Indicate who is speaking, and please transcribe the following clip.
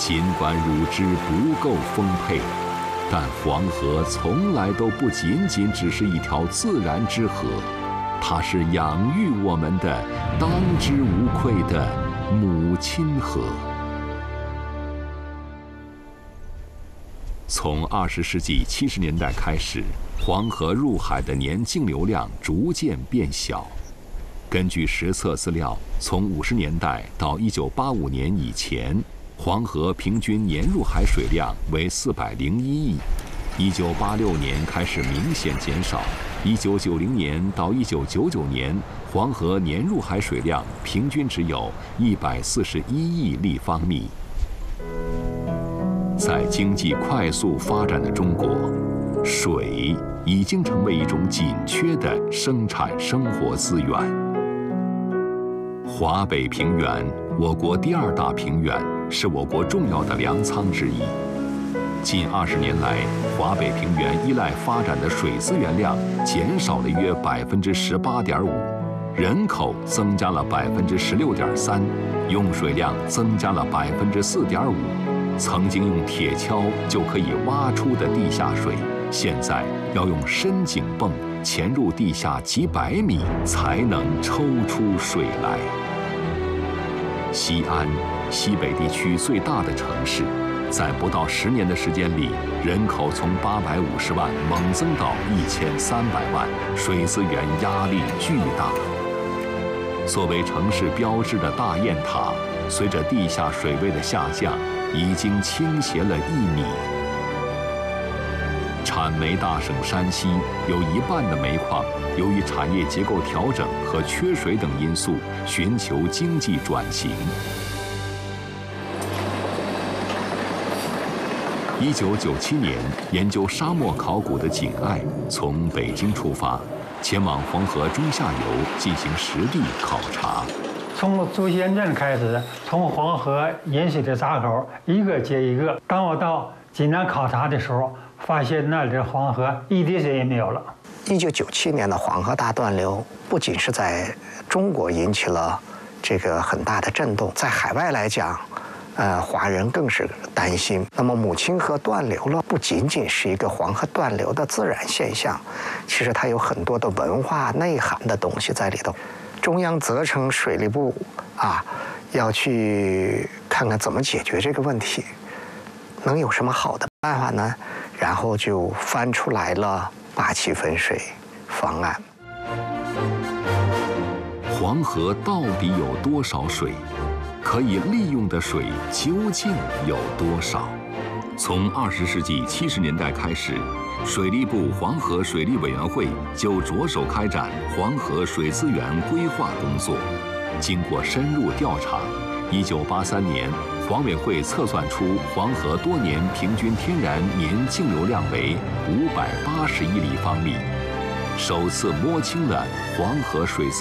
Speaker 1: 尽管乳汁不够丰沛，但黄河从来都不仅仅只是一条自然之河，它是养育我们的当之无愧的母亲河。从20世纪70年代开始，黄河入海的年净流量逐渐变小。根据实测资料，从50年代到1985年以前，黄河平均年入海水量为401亿，1986年开始明显减少，1990年到1999年，黄河年入海水量平均只有141亿立方米。在经济快速发展的中国，水已经成为一种紧缺的生产生活资源。华北平原，我国第2大平原，是我国重要的粮仓之一。近20年来，华北平原依赖发展的水资源量减少了约18.5%，人口增加了16.3%，用水量增加了4.5%。曾经用铁锹就可以挖出的地下水，现在要用深井泵潜入地下几百米才能抽出水来。西安，西北地区最大的城市，在不到10年的时间里，人口从850万猛增到1300万，水资源压力巨大。作为城市标志的大雁塔，随着地下水位的下降，已经倾斜了1米。产煤大省山西有1半的煤矿，由于产业结构调整和缺水等因素，寻求经济转型。1997年，研究沙漠考古的景爱从北京出发，前往黄河中下游进行实地考察。
Speaker 2: 从朱仙镇开始，从黄河引水的闸口一个接一个。当我到济南考察的时候，发现那里的黄河一滴水也没有了。
Speaker 3: 1997年的黄河大断流，不仅是在中国引起了这个很大的震动，在海外来讲，华人更是担心。那么母亲河断流了，不仅仅是一个黄河断流的自然现象，其实它有很多的文化内涵的东西在里头。中央责成水利部要去看看怎么解决这个问题，能有什么好的办法呢？然后就翻出来了8期分水方案。
Speaker 1: 黄河到底有多少水？可以利用的水究竟有多少？从20世纪70年代开始，水利部黄河水利委员会就着手开展黄河水资源规划工作。经过深入调查，1983年，黄委会测算出黄河多年平均天然年净流量为580亿立方米，首次摸清了黄河水资